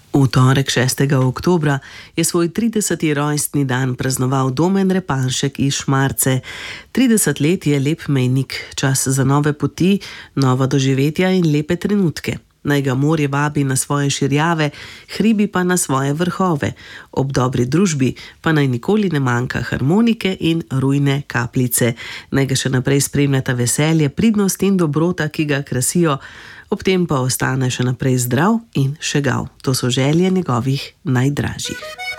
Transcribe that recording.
V torek 6. oktobra je svoj 30. rojstni dan praznoval Domen Repanšek iz Šmarce. 30 let je lep mejnik, čas za nove poti, nova doživetja in lepe trenutke. Naj ga morje vabi na svoje širjave, hribi pa na svoje vrhove. Ob dobri družbi pa naj nikoli ne manjka harmonike in rujne kapljice. Naj ga še naprej spremljata veselje, pridnost in dobrota, ki ga krasijo, ob tem pa ostane še naprej zdrav in šegav. To so želje njegovih najdražjih.